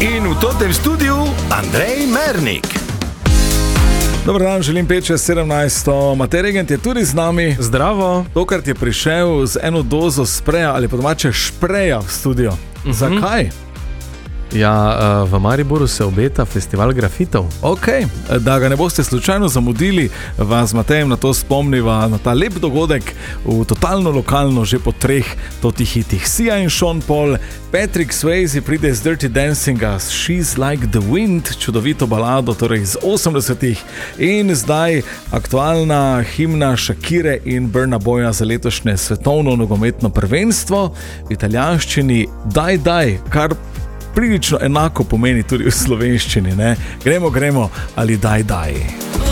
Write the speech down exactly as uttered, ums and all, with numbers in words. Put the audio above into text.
In v tem studiu Andrej Mernik. Dobar dan, želim pet čez sedemnajsto. Matej Regent je tudi z nami. Zdravo. Tokrat je prišel z eno dozo spreja ali pa domače špreja v studio. Uh-huh. Zakaj? Ja, v Mariboru se obeta festival grafitov. Ok, da ga ne boste slučajno zamudili, vas z Matejem na to spomniva na ta lep dogodek v totalno lokalno že po treh totih hitih. Sia in Sean Paul, Patrick Swayze pride z Dirty Dancinga, She's Like the Wind, čudovito balado, torej iz osemdesetih, in zdaj aktualna himna Shakire in Burna Boya za letošnje svetovno nogometno prvenstvo v italijanščini Daj Daj, kar prilično enako pomeni tudi v slovenščini, ne? Gremo, gremo ali daj, daj.